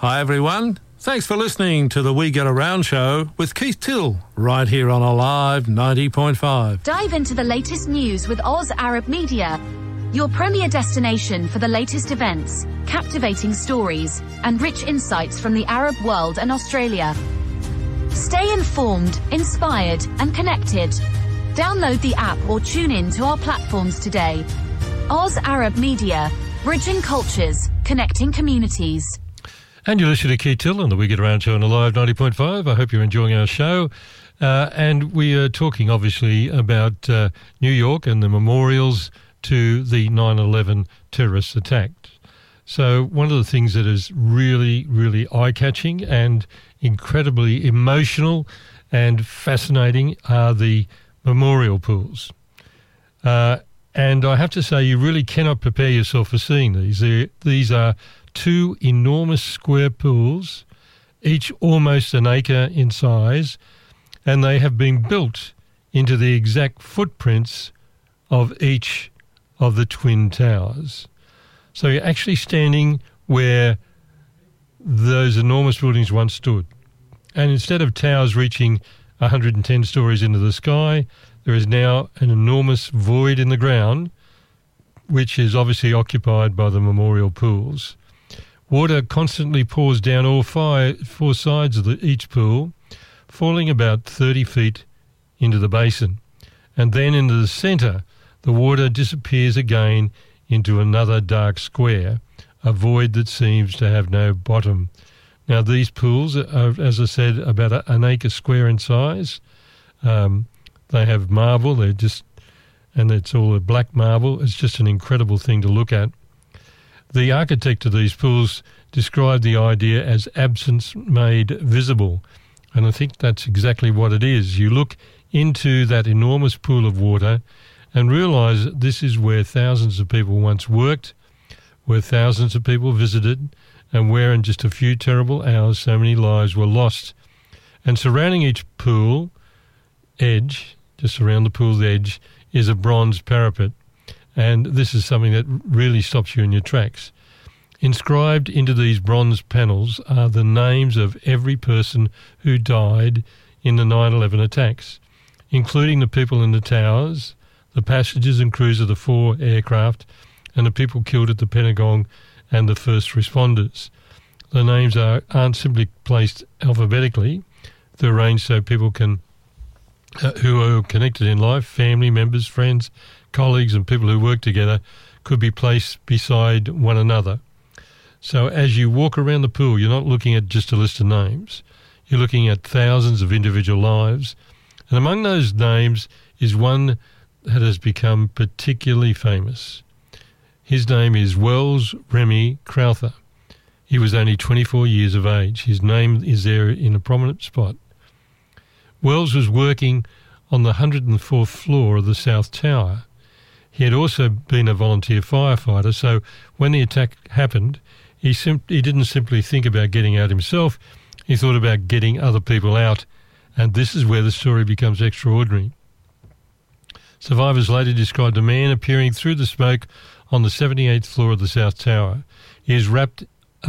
Hi everyone, thanks for listening to the We Get Around show with Keith Till, right here on Alive 90.5. Dive into the latest news with Oz Arab Media, your premier destination for the latest events, captivating stories, and rich insights from the Arab world and Australia. Stay informed, inspired, and connected. Download the app or tune in to our platforms today. Oz Arab Media, bridging cultures, connecting communities. And you're listening to Keith Till on the We Get Around show on Alive 90.5. I hope you're enjoying our show. And we are talking, obviously, about New York and the memorials to the 9/11 terrorist attack. So one of the things that is really, really eye-catching and incredibly emotional and fascinating are the memorial pools. And I have to say, you really cannot prepare yourself for seeing these. These are two enormous square pools, each almost an acre in size, and they have been built into the exact footprints of each of the Twin Towers. So you're actually standing where those enormous buildings once stood. And instead of towers reaching 110 stories into the sky, there is now an enormous void in the ground, which is obviously occupied by the memorial pools. Water constantly pours down all four sides of each pool, falling about 30 feet into the basin. And then into the centre, the water disappears again into another dark square, a void that seems to have no bottom. Now, these pools are, as I said, about an acre square in size. They have marble, and it's all a black marble. It's just an incredible thing to look at. The architect of these pools described the idea as absence made visible, and I think that's exactly what it is. You look into that enormous pool of water and realise that this is where thousands of people once worked, where thousands of people visited, and where in just a few terrible hours so many lives were lost. And surrounding each pool edge, just around the pool's edge, is a bronze parapet. And this is something that really stops you in your tracks. Inscribed into these bronze panels are the names of every person who died in the 9/11 attacks, including the people in the towers, the passengers and crews of the 4 aircraft, and the people killed at the Pentagon and the first responders. The names aren't simply placed alphabetically. They're arranged so people can, who are connected in life, family members, friends, colleagues and people who work together, could be placed beside one another. So as you walk around the pool, you're not looking at just a list of names. You're looking at thousands of individual lives. And among those names is one that has become particularly famous. His name is Wells Remy Crowther. He was only 24 years of age. His name is there in a prominent spot. Wells was working on the 104th floor of the South Tower. He had also been a volunteer firefighter, so when the attack happened, he didn't simply think about getting out himself, he thought about getting other people out, and this is where the story becomes extraordinary. Survivors later described a man appearing through the smoke on the 78th floor of the South Tower. He had wrapped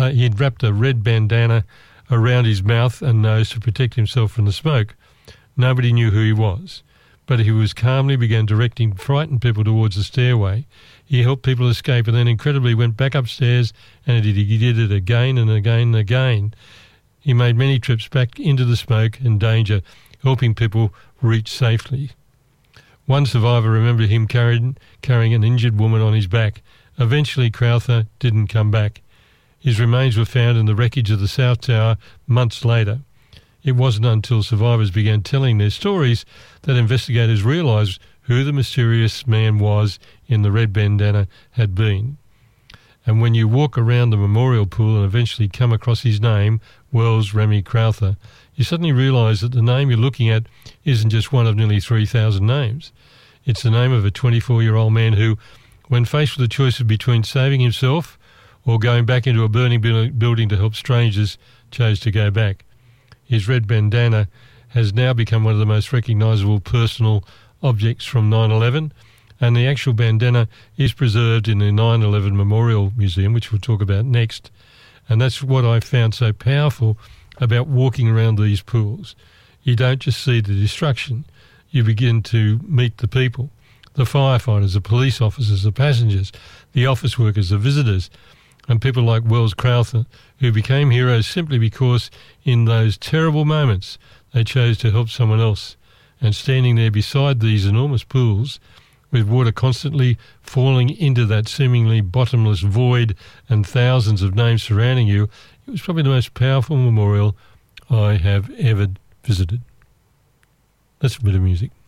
a red bandana around his mouth and nose to protect himself from the smoke. Nobody knew who he was, but he was calmly began directing frightened people towards the stairway. He helped people escape and then incredibly went back upstairs, and he did it again and again and again. He made many trips back into the smoke and danger, helping people reach safely. One survivor remembered him carrying an injured woman on his back. Eventually, Crowther didn't come back. His remains were found in the wreckage of the South Tower months later. It wasn't until survivors began telling their stories that investigators realised who the mysterious man was in the red bandana had been. And when you walk around the memorial pool and eventually come across his name, Wells Remy Crowther, you suddenly realise that the name you're looking at isn't just one of nearly 3,000 names. It's the name of a 24-year-old man who, when faced with the choice between saving himself or going back into a burning building to help strangers, chose to go back. His red bandana has now become one of the most recognisable personal objects from 9/11, And the actual bandana is preserved in the 9/11 Memorial Museum, which we'll talk about next. And that's what I found so powerful about walking around these pools. You don't just see the destruction, you begin to meet the people, the firefighters, the police officers, the passengers, the office workers, the visitors, and people like Wells Crowther, who became heroes simply because in those terrible moments they chose to help someone else. And standing there beside these enormous pools, with water constantly falling into that seemingly bottomless void and thousands of names surrounding you, it was probably the most powerful memorial I have ever visited. That's a bit of music.